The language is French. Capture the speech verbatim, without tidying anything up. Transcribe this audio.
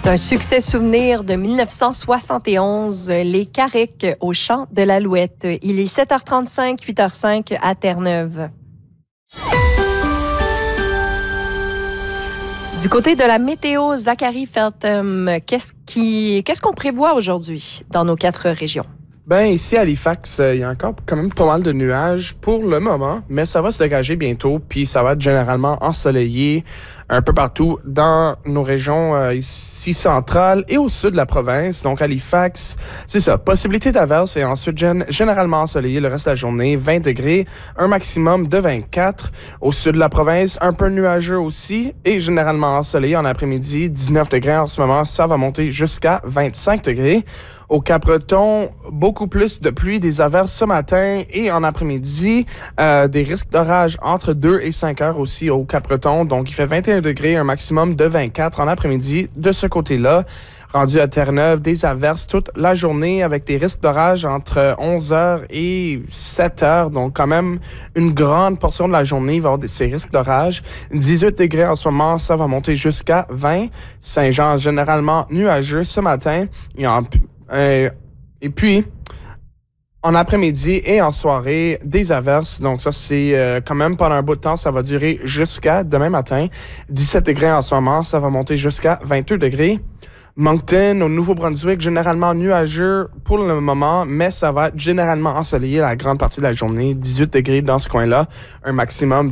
C'est un succès souvenir de dix-neuf cent soixante et onze, les Carrick au Chant de l'Alouette. Il est sept heures trente-cinq, huit heures cinq à Terre-Neuve. Du côté de la météo, Zachary Feltham, qu'est-ce qui, qu'est-ce qu'on prévoit aujourd'hui dans nos quatre régions? Ben ici à Halifax, il y a encore quand même pas mal de nuages pour le moment, mais ça va se dégager bientôt, puis ça va être généralement ensoleillé un peu partout dans nos régions euh, ici centrales et au sud de la province. Donc Halifax, c'est ça, possibilité d'averse et ensuite gén- généralement ensoleillé le reste de la journée, vingt degrés, un maximum de vingt-quatre. Au sud de la province, un peu nuageux aussi et généralement ensoleillé en après-midi, dix-neuf degrés en ce moment, ça va monter jusqu'à vingt-cinq degrés. Au Cap-Breton, beaucoup plus de pluie, des averses ce matin et en après-midi. Euh, des risques d'orage entre deux et cinq heures aussi au Cap-Breton. Donc, il fait vingt et un degrés, un maximum de vingt-quatre en après-midi de ce côté-là. Rendu à Terre-Neuve, des averses toute la journée avec des risques d'orage entre onze heures et sept heures. Donc, quand même, une grande portion de la journée, il va y avoir ces risques d'orage. dix-huit degrés en ce moment, ça va monter jusqu'à vingt. Saint-Jean, généralement nuageux ce matin. Il y a Euh, et puis, en après-midi et en soirée, des averses. Donc ça, c'est euh, quand même pendant un bout de temps. Ça va durer jusqu'à demain matin. dix-sept degrés en ce moment. Ça va monter jusqu'à vingt-deux degrés. Moncton, au Nouveau-Brunswick, généralement nuageux pour le moment, mais ça va être généralement ensoleillé la grande partie de la journée. dix-huit degrés dans ce coin-là. Un maximum